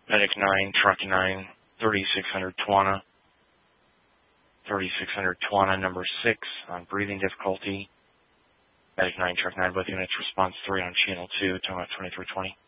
Medic 9, Truck 9, 3600 Tawana. 3600 Tawana, number 6 on breathing difficulty. Medic 9, Truck 9, both units, response 3 on channel 2, Toma 2320.